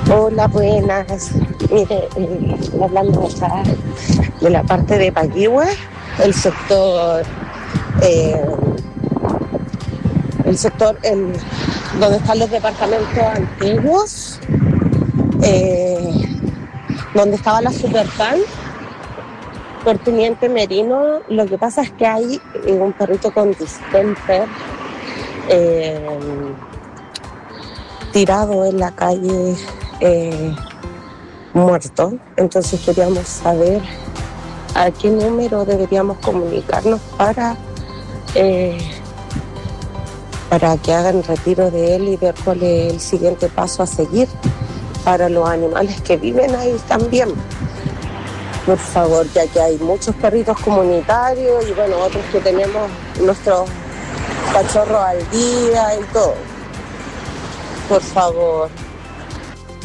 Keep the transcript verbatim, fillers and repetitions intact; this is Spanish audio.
Hola, buenas. Mire, eh, estoy hablando acá de la parte de Paquihue, el sector, eh, el sector el, donde están los departamentos antiguos, eh, donde estaba la Supercan, por Teniente Merino. Lo que pasa es que hay eh, un perrito con distemper eh, tirado en la calle, eh, muerto. Entonces queríamos saber a qué número deberíamos comunicarnos para, eh, para que hagan retiro de él y ver cuál es el siguiente paso a seguir para los animales que viven ahí también. Por favor, ya que hay muchos perritos comunitarios y bueno, otros que tenemos nuestros cachorros al día y todo. Por favor.